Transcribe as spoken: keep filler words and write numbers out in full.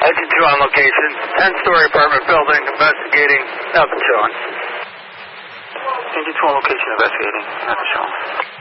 Agent two on location, ten-story apartment building, investigating, nothing showing. Agent two on location, investigating, nothing showing.